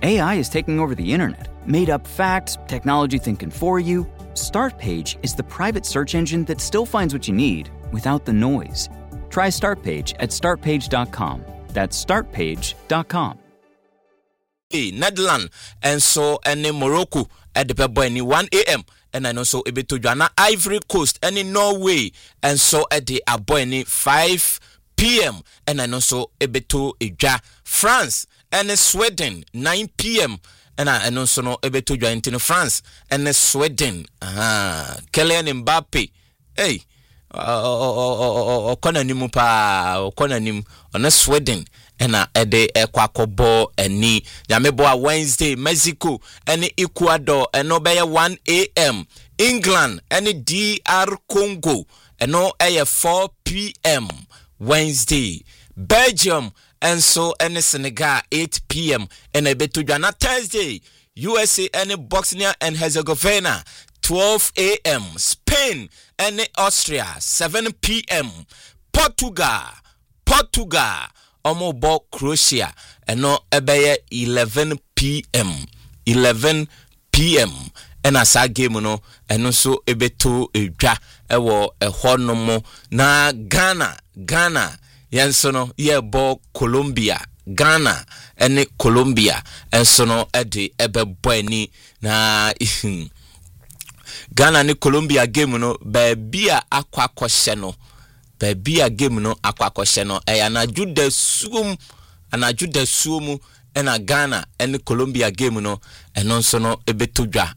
AI is taking over the internet. Made up facts, technology thinking for you. Startpage is the private search engine that still finds what you need without the noise. Try Startpage at startpage.com. That's startpage.com. Netherlands and so and Morocco at the Pebo 1 a.m. and I know so ebeto Jana Ivory Coast and in Norway and so at the Aboyni 5 p.m. and I know so ebeto Eja France and Sweden 9 p.m. and I know so no ebeto Jana in France and Sweden. Kylian Mbappe. Hey. Okona nimu pa okona nim on Sweden ena ede ekwakobo eni yamebo a Wednesday Mexico ene Ecuador eno be 1 a.m. England ene DR Congo eno 4 p.m. Wednesday Belgium and so ene Senegal 8 p.m. ene beto jana Thursday USA ene Bosnia and Herzegovina 12 a.m. Spain and Austria 7 p.m. Portugal omo Croatia and no ebeye 11 p.m. 11 p.m. and asa game no and so ebeto edwa ewo ehonomo na Ghana yenso ye bo Colombia Ghana and Colombia and so no ede ebeboani na Ghana ni Colombia game no baabia akwakoshe no baabia game no akwakoshe no anaju da sumu ena Ghana and Colombia game no eno so no ebetodwa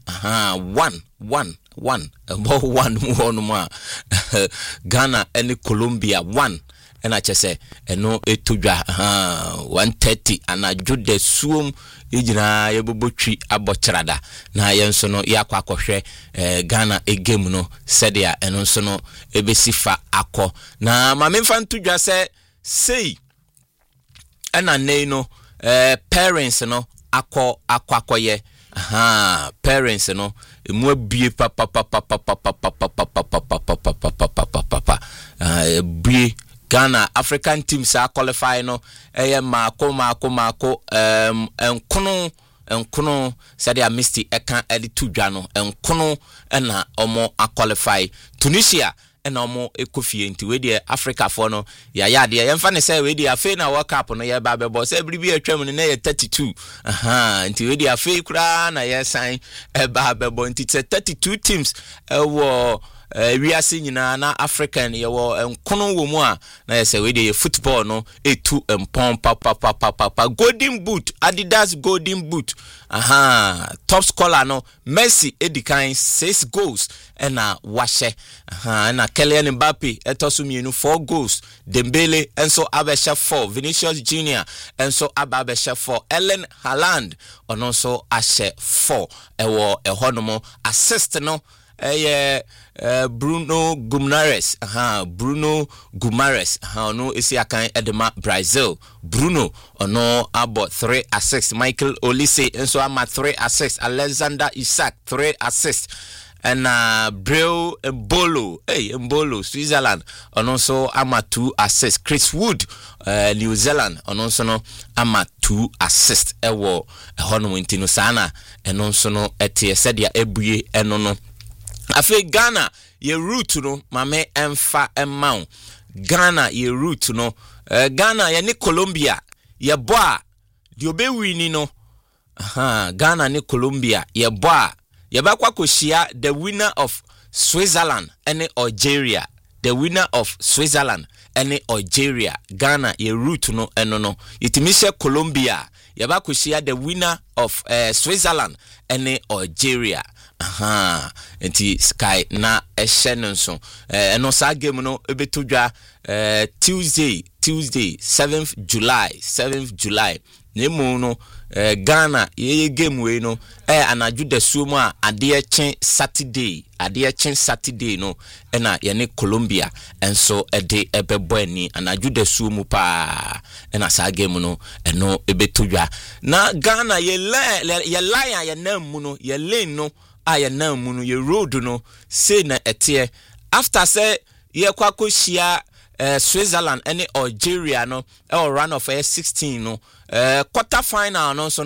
1 about 1 more Ghana and Colombia 1 ena chese eno etodwa 130 anaju da sumu ejina yebobotwi abotrada na yenso no yakwakohwe Ghana egame no sedia eno nso no ebesifa akọ na mamemfa ntudwa sei ana nei no parents no akwakoye parents no emu abie bie Ghana African teams are qualify no mako enkono said ya misty eka edi tudwa no enkono na omo qualify Tunisia na omo ekofie nti we dey Africa for no ya de yemfa ne say we dey afi na World Cup no ye ba bebo say bribi atwam no na ye 32 nti we dey afi kura na ye sign ba bebo nti 32 teams we are seeing na African yewo enkono wo mu a na yese we dey football no etu empon papa golden boot Adidas golden boot top scorer no Messi edikan 6 goals na washe na Kylian Mbappe etoso mienu 4 goals Dembele enso abesha 4 Vinicius Junior enso abesha 4 Erling Haaland onso ashe 4 ewo ehonomo assist no Bruno Guimaraes no isi akan edema Brazil Bruno ono abo 3 assists Michael Olise enso ama 3 assists Alexander Isak 3 assists and Bril Mbolo Switzerland ono so ama 2 assists Chris Wood New Zealand ono so no ama 2 assists ewo hono wintino sana eno so no etie sedia ebuye eno no afi Ghana ye root no mame emfa emau Ghana ye root no Ghana ye ni Colombia ye boa di obewini no Ghana ni Colombia ye boa ye ba kwakoshia the winner of Switzerland and Algeria and Algeria Ghana ye root no eno no itimishe Colombia ye ba kwakoshia the winner of Switzerland and Algeria enti sky na ehye nso eno sa game no ebetodwa Tuesday 7th July nemu no Ghana ye game we no anaju da suomu a ade chen Saturday no na ye ne Colombia enso ede ebebo ani anaju da suomu pa na sa game no eno ebetodwa na Ghana ye lion ye namu no ye lane no aya namu no ye road no say na etie after say ye kwakoshia Switzerland and Algeria no run of 16 no quarter final no so